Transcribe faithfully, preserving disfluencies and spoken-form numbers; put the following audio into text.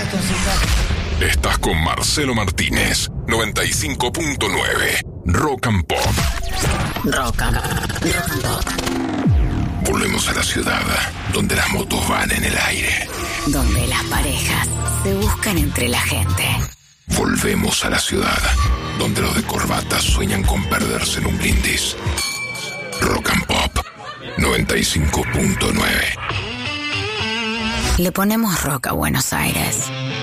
Estás con Marcelo Martínez, noventa y cinco punto nueve, Rock and Pop. Rock and, rock and Pop. Volvemos a la ciudad, donde las motos van en el aire. Donde las parejas se buscan entre la gente. Volvemos a la ciudad, donde los de corbata sueñan con perderse en un brindis. Rock and Pop, noventa y cinco punto nueve. Le ponemos rock a Buenos Aires.